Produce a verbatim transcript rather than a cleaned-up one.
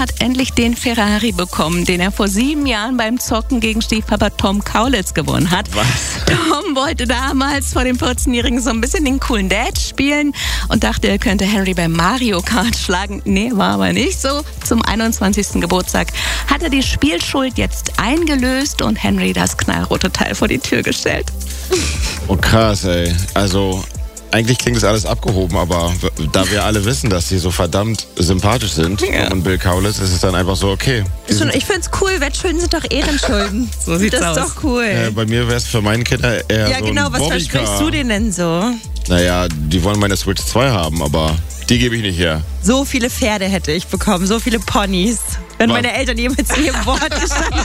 hat endlich den Ferrari bekommen, den er vor sieben Jahren beim Zocken gegen Stiefpapa Tom Kaulitz gewonnen hat. Was? Tom wollte damals vor dem vierzehnjährigen so ein bisschen den coolen Dad spielen und dachte, er könnte Henry beim Mario Kart schlagen. Nee, war aber nicht so. Zum einundzwanzigsten Geburtstag hat er die Spielschuld jetzt eingelöst und Henry das knallrote Teil vor die Tür gestellt. Oh krass, ey. Also eigentlich klingt das alles abgehoben, aber da wir alle wissen, dass sie so verdammt sympathisch sind, Ja. und Bill Kaulitz, ist es dann einfach so, okay. Schon, ich find's cool, Wettschulden sind doch Ehrenschulden. So sieht's das aus. ist doch cool. Äh, bei mir wäre es für meine Kinder eher ja, so genau, ein was Bobbycar. versprichst du denen denn so? Naja, die wollen meine Switch zwei haben, aber die gebe ich nicht her. So viele Pferde hätte ich bekommen, so viele Ponys. Wenn Was? meine Eltern jemals in ihrem Wort gestanden